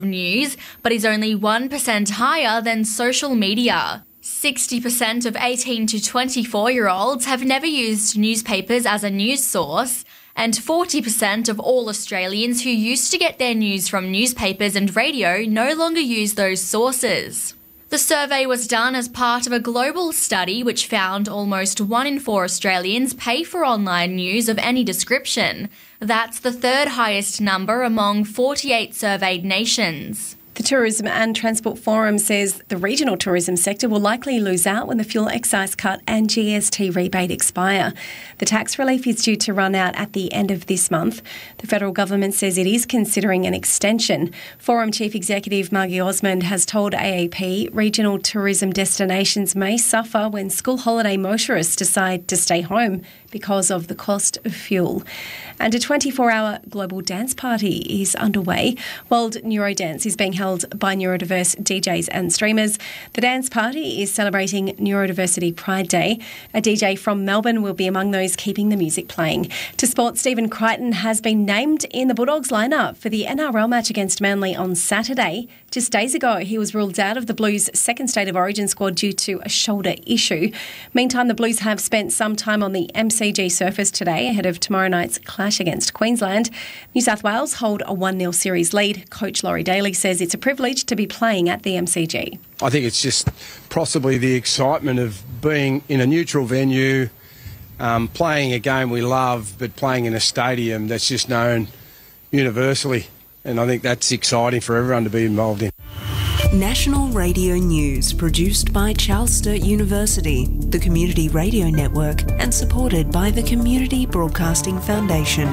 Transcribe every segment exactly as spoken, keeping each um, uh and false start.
news, but is only one percent higher than social media. sixty percent of eighteen to twenty-four-year-olds have never used newspapers as a news source, and forty percent of all Australians who used to get their news from newspapers and radio no longer use those sources. The survey was done as part of a global study which found almost one in four Australians pay for online news of any description. That's the third highest number among forty-eight surveyed nations. The Tourism and Transport Forum says the regional tourism sector will likely lose out when the fuel excise cut and G S T rebate expire. The tax relief is due to run out at the end of this month. The federal government says it is considering an extension. Forum Chief Executive Margie Osmond has told A A P regional tourism destinations may suffer when school holiday motorists decide to stay home because of the cost of fuel. And a twenty-four hour global dance party is underway. World Neurodance is being held by neurodiverse D Js and streamers. The dance party is celebrating Neurodiversity Pride Day. A D J from Melbourne will be among those keeping the music playing. To sport, Stephen Crichton has been named in the Bulldogs lineup for the N R L match against Manly on Saturday. Just days ago, he was ruled out of the Blues' second State of Origin squad due to a shoulder issue. Meantime, the Blues have spent some time on the M C G surface today ahead of tomorrow night's clash against Queensland. New South Wales hold a one nil series lead. Coach Laurie Daly says it's a privilege to be playing at the M C G. I think it's just possibly the excitement of being in a neutral venue, um, playing a game we love, but playing in a stadium that's just known universally. And I think that's exciting for everyone to be involved in. National Radio News, produced by Charles Sturt University, the Community Radio Network, and supported by the Community Broadcasting Foundation.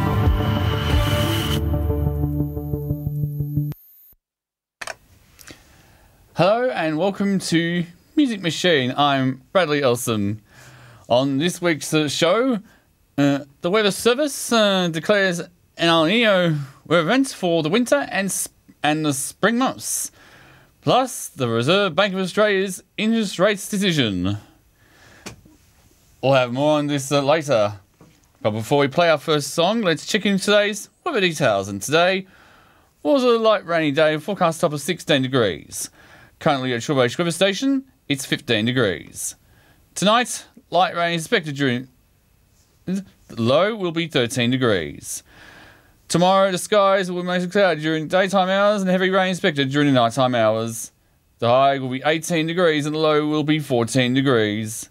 Hello and welcome to Music Machine. I'm Bradley Elson. On this week's uh, show, uh, the Weather Service uh, declares an El Nino weather event for the winter and sp- and the spring months. Plus, the Reserve Bank of Australia's interest rates decision. We'll have more on this uh, later. But before we play our first song, let's check in today's weather details. And today was a light rainy day, forecast top of sixteen degrees. Currently at Shore Beach Weather Station, it's fifteen degrees. Tonight, light rain is expected during... The low will be thirteen degrees. Tomorrow, the skies will be mostly cloudy during daytime hours and heavy rain expected during the nighttime hours. The high will be eighteen degrees and the low will be fourteen degrees.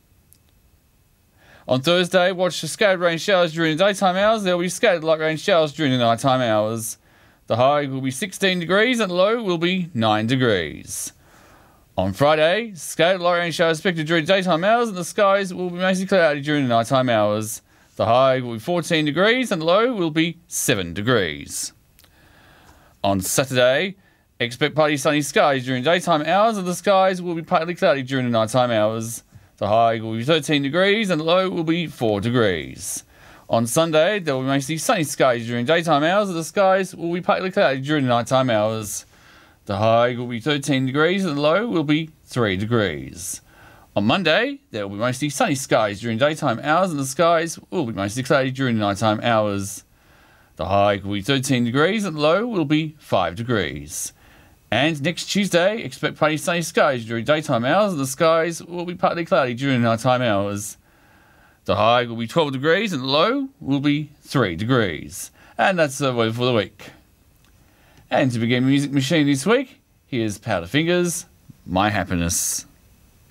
On Thursday, watch the scattered rain showers during the daytime hours. There will be scattered light rain showers during the nighttime hours. The high will be sixteen degrees and the low will be nine degrees. On Friday, scattered light rain showers expected during daytime hours and the skies will be mostly cloudy during the nighttime hours. The high will be fourteen degrees and the low will be seven degrees. On Saturday, expect partly sunny skies during daytime hours and the skies will be partly cloudy during the nighttime hours. The high will be thirteen degrees and the low will be four degrees. On Sunday, there will be mostly sunny skies during daytime hours and the skies will be partly cloudy during the nighttime hours. The high will be thirteen degrees and the low will be three degrees. On Monday, there will be mostly sunny skies during daytime hours and the skies will be mostly cloudy during the nighttime hours. The high will be thirteen degrees and the low will be five degrees. And next Tuesday, expect partly sunny skies during daytime hours and the skies will be partly cloudy during the nighttime hours. The high will be twelve degrees and the low will be three degrees. And that's the weather for the week. And to begin Music Machine this week, here's Powder Fingers, My Happiness.